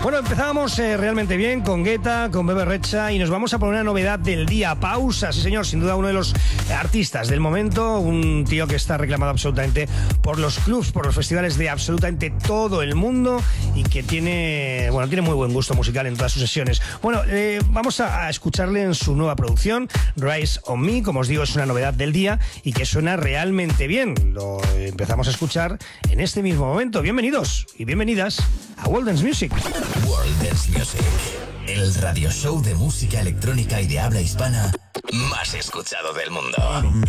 Bueno, empezábamos realmente bien con Guetta, con Bebe Rexha, y nos vamos a poner una novedad del día. Pausa, sí señor, sin duda uno de los artistas del momento, un tío que está reclamado absolutamente por los clubs, por los festivales de absolutamente todo el mundo y que tiene muy buen gusto musical en todas sus sesiones. Bueno, vamos a escucharle en su nueva producción, Rise on Me. Como os digo, es una novedad del día y que suena realmente bien. Lo empezamos a escuchar en este mismo momento. Bienvenidos y bienvenidas a World Dance Music. World Dance Music, el radio show de música electrónica y de habla hispana más escuchado del mundo.